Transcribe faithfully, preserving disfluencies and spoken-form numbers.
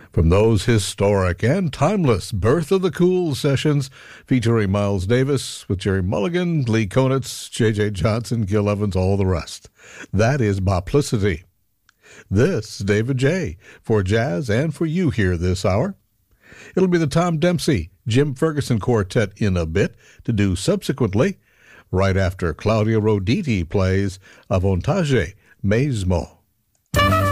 From those historic and timeless Birth of the Cool sessions featuring Miles Davis with Jerry Mulligan, Lee Konitz, J J Johnson, Gil Evans, all the rest. That is Boplicity. This is David J. for Jazz and for you here this hour. It'll be the Tom Dempsey, Jim Ferguson Quartet in a bit to do subsequently, right after Claudio Roditi plays Avantage Mesmo.